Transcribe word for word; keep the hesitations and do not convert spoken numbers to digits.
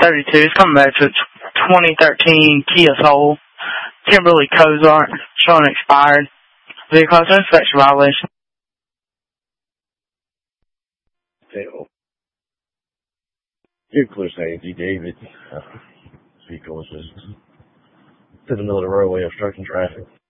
thirty-two. It's coming back to twenty thirteen Kia Soul. Kimberly Cozart, showing expired. Vehicle has an inspection violation. Tail. You're clear saying G. David. Uh, vehicle was just to the middle of the roadway obstructing traffic.